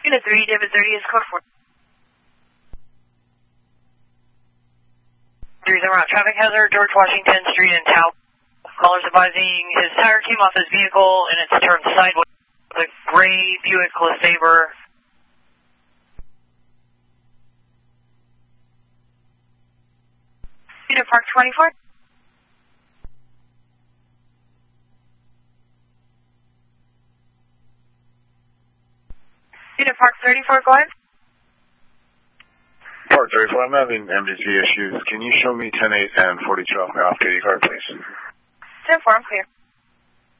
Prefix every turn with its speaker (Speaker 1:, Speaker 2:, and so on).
Speaker 1: Unit 3, David 30 is code 4. 30 route traffic hazard, George Washington Street in Tau. Caller's advising his tire came off his vehicle and it's turned sideways with a gray Buick LeSabre. Unit Park 24. Unit Park 34, go ahead.
Speaker 2: Park 34, I'm having MDC issues. Can you show me 10-8 and 42 off my off-duty car, please?
Speaker 1: 10-4, I'm clear.